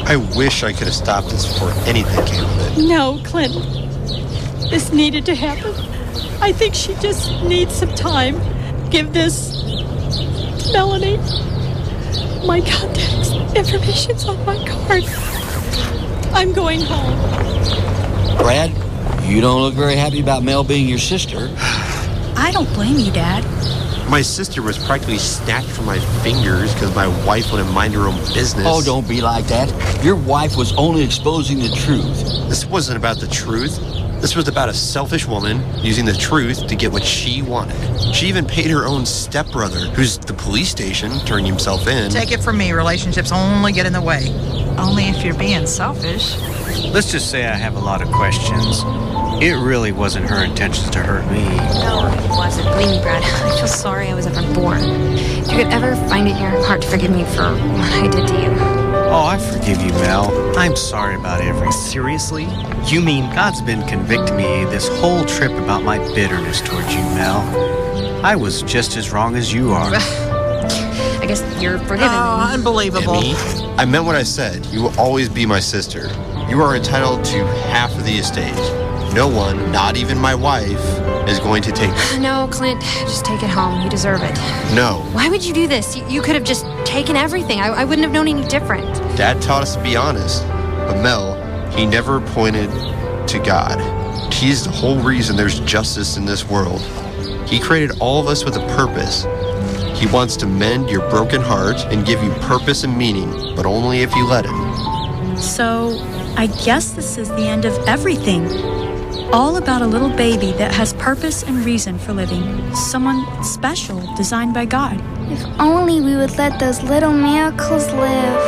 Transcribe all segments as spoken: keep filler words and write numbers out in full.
I wish I could have stopped this before anything came of it. No, Clint. This needed to happen. I think she just needs some time. Give this to Melanie. My contact information's on my card. I'm going home. Brad, you don't look very happy about Mel being your sister. I don't blame you, Dad. My sister was practically snatched from my fingers because my wife wouldn't mind her own business. Oh, don't be like that. Your wife was only exposing the truth. This wasn't about the truth. This was about a selfish woman using the truth to get what she wanted. She even paid her own stepbrother, who's at the police station, turning himself in. Take it from me, relationships only get in the way. Only if you're being selfish. Let's just say I have a lot of questions. It really wasn't her intentions to hurt me. No, it wasn't. Believe me, Brad. I feel sorry I was ever born. If you could ever find it in your heart to forgive me for what I did to you. Oh, I forgive you, Mel. I'm sorry about everything. Seriously? You mean God's been convicting me this whole trip about my bitterness towards you, Mel? I was just as wrong as you are. I guess you're forgiven. Oh, unbelievable. Emmy, I meant what I said. You will always be my sister. You are entitled to half of the estate. No one, not even my wife, is going to take it. No, Clint, just take it home. You deserve it. No. Why would you do this? You, you could have just taken everything. I, I wouldn't have known any different. Dad taught us to be honest. But Mel, he never pointed to God. He's the whole reason there's justice in this world. He created all of us with a purpose. He wants to mend your broken heart and give you purpose and meaning, but only if you let him. So, I guess this is the end of everything. All about a little baby that has purpose and reason for living. Someone special designed by God. If only we would let those little miracles live.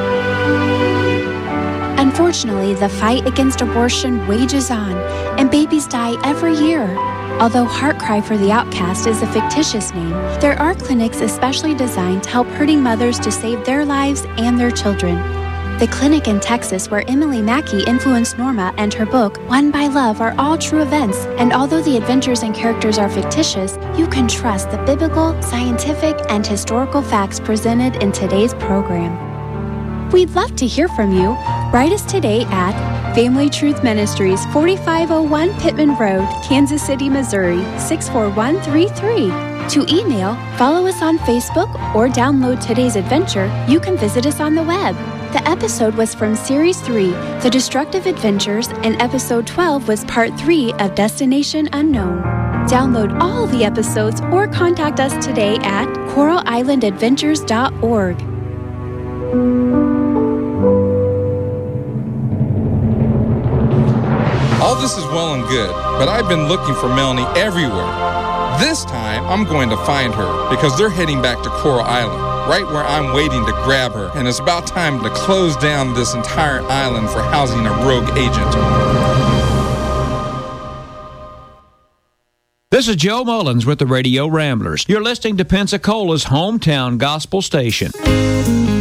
Unfortunately, the fight against abortion wages on, and babies die every year. Although Heart Cry for the Outcast is a fictitious name, there are clinics especially designed to help hurting mothers to save their lives and their children. The clinic in Texas where Emily Mackey influenced Norma and her book, Won by Love, are all true events, and although the adventures and characters are fictitious, you can trust the biblical, scientific, and historical facts presented in today's program. We'd love to hear from you. Write us today at Family Truth Ministries, forty-five oh one Pittman Road, Kansas City, Missouri, six four one three three. To email, follow us on Facebook, or download today's adventure, you can visit us on the web. The episode was from Series three, The Destructive Adventures, and Episode twelve was Part three of Destination Unknown. Download all the episodes or contact us today at coral island adventures dot org. All this is well and good, but I've been looking for Melanie everywhere. This time, I'm going to find her because they're heading back to Coral Island, right where I'm waiting to grab her, and it's about time to close down this entire island for housing a rogue agent. This is Joe Mullins with the Radio Ramblers. You're listening to Pensacola's hometown gospel station.